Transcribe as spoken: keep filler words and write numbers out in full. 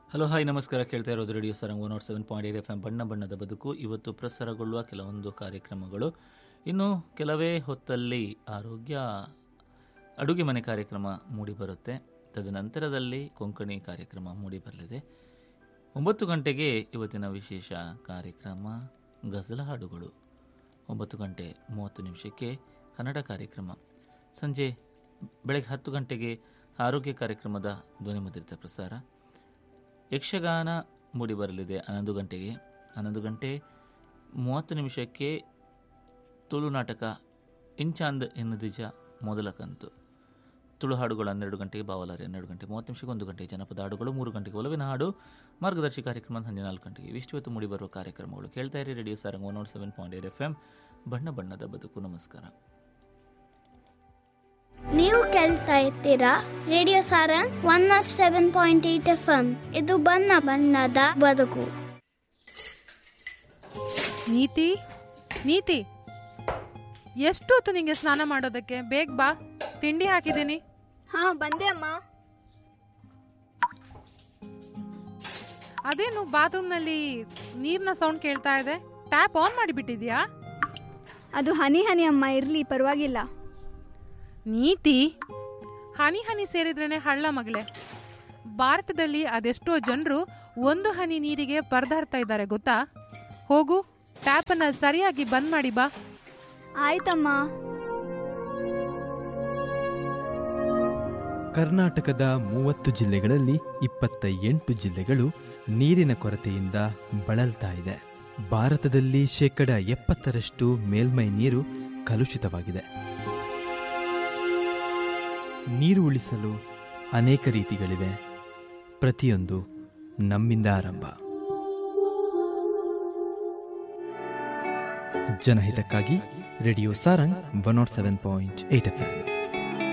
Hello hi ನಮಸ್ಕಾರ. ಕೇಳ್ತಾ ಇರೋದು radio Sarang one not seven point eight F M ಬಣ್ಣ ಬಣ್ಣದ ಬದುಕು. ಇವತ್ತು ಪ್ರಸಾರಗೊಳ್ಳುವ ಕೆಲವೊಂದು ಕಾರ್ಯಕ್ರಮಗಳು, ಇನ್ನು ಕೆಲವೇ ಹೊತ್ತಲ್ಲಿ ಆರೋಗ್ಯ ಅಡುಗೆ ಮನೆ ಕಾರ್ಯಕ್ರಮ ಮೂಡಿಬರುತ್ತೆ. ತದನಂತರದಲ್ಲಿ ಕೊಂಕಣಿ ಕಾರ್ಯಕ್ರಮ ಮೂಡಿಬರಲಿದೆ. ಒಂಬತ್ತು ಗಂಟೆಗೆ ಇವತ್ತಿನ ವಿಶೇಷ ಕಾರ್ಯಕ್ರಮ ಗಜಲ ಹಾಡುಗಳು. ಒಂಬತ್ತು ಗಂಟೆ ಮೂವತ್ತು ನಿಮಿಷಕ್ಕೆ ಕನ್ನಡ ಕಾರ್ಯಕ್ರಮ. ಸಂಜೆ ಬೆಳಗ್ಗೆ ಹತ್ತು ಗಂಟೆಗೆ ಆರೋಗ್ಯ ಕಾರ್ಯಕ್ರಮದ ಧ್ವನಿಮುದ್ರಿತ ಪ್ರಸಾರ. ಯಕ್ಷಗಾನ ಮೂಡಿಬರಲಿದೆ ಹನ್ನೊಂದು ಗಂಟೆಗೆ. ಹನ್ನೊಂದು ಗಂಟೆ ಮೂವತ್ತು ನಿಮಿಷಕ್ಕೆ ತುಳು ನಾಟಕ ಇಂಚಾಂದ್ ಎನ್ನುದಿಜ ಮೊದಲ ಕಂತು. ತುಳು ಹಾಡುಗಳು ಹನ್ನೆರಡು ಗಂಟೆಗೆ, ಬಾವಲಾರಿ ಹನ್ನೆರಡು ಗಂಟೆ ಮೂವತ್ತು ನಿಮಿಷಕ್ಕೆ, ಒಂದು ಗಂಟೆಗೆ ಜನಪದ ಹಾಡುಗಳು, ಮೂರು ಗಂಟೆಗೆ ಒಲವಿನ ಹಾಡು, ಮಾರ್ಗದರ್ಶಿ ಕಾರ್ಯಕ್ರಮ ಸಂಜೆ ನಾಲ್ಕು ಗಂಟೆಗೆ. ಇವಿಷ್ಟು ಇವತ್ತು ಮೂಡಿಬರುವ ಕಾರ್ಯಕ್ರಮಗಳು. ಕೇಳ್ತಾ ಇರಿ radio Sarang one not seven point eight F M ಬಣ್ಣ ಬಣ್ಣದ ಬದುಕು. ನಮಸ್ಕಾರ. ನೀವು ಕೇಳ್ತಾ ಇರ್ತೀರಾ radio Sarang one not seven point eight F M. ಇದು ಬಣ್ಣ ಬಣ್ಣದ ಬದುಕು. ನೀತಿ ನೀತಿ ಎಷ್ಟೊತ್ತು ನಿಂಗೆ ಸ್ನಾನ ಮಾಡೋದಕ್ಕೆ? ಬೇಗ ಬಾ, ತಿಂಡಿ ಹಾಕಿದ್ದೀನಿ. ಹಾ ಬಂದೆ ಅಮ್ಮ. ಅದೇನು ಬಾತ್ರೂಮ್ನಲ್ಲಿ ನೀರಿನ ಸೌಂಡ್ ಕೇಳ್ತಾ ಇದೆ? Tap on ಮಾಡಿಬಿಟ್ಟಿದ್ಯಾ? ಅದು ಹನಿ ಹನಿ ಅಮ್ಮ, ಇರ್ಲಿ ಪರವಾಗಿಲ್ಲ. ನೀತಿ, ಹನಿ ಹನಿ ಸೇರಿದ್ರೇನೆ ಹಳ್ಳ ಮಗಳೇ. ಭಾರತದಲ್ಲಿ ಅದೆಷ್ಟೋ ಜನರು ಒಂದು ಹನಿ ನೀರಿಗೆ ಪರದಾಡ್ತಾ ಇದ್ದಾರೆ ಗೊತ್ತಾ? ಹೋಗು, ಟ್ಯಾಪನ್ನು ಸರಿಯಾಗಿ ಬಂದ್ ಮಾಡಿ ಬಾ. ಆಯ್ತಮ್ಮ. ಕರ್ನಾಟಕದ ಮೂವತ್ತು ಜಿಲ್ಲೆಗಳಲ್ಲಿ ಇಪ್ಪತ್ತ ಎಂಟು ಜಿಲ್ಲೆಗಳು ನೀರಿನ ಕೊರತೆಯಿಂದ ಬಳಲ್ತಾ ಇದೆ. ಭಾರತದಲ್ಲಿ ಶೇಕಡ ಎಪ್ಪತ್ತರಷ್ಟು ಮೇಲ್ಮೈ ನೀರು ಕಲುಷಿತವಾಗಿದೆ. ನೀರು ಉಳಿಸಲು ಅನೇಕ ರೀತಿಗಳಿವೆ. ಪ್ರತಿಯೊಂದು ನಮ್ಮಿಂದ ಆರಂಭ. ಜನಹಿತಕ್ಕಾಗಿ radio Sarang one not seven point eight F M.